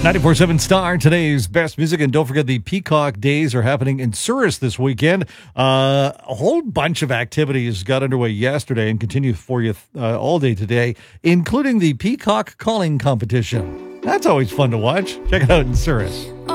94.7 Star, today's best music. And don't forget the Peacock Days are happening in Souris this weekend. A whole bunch of activities got underway yesterday and continue for you all day today, including the Peacock Calling Competition. That's always fun to watch. Check it out in Souris.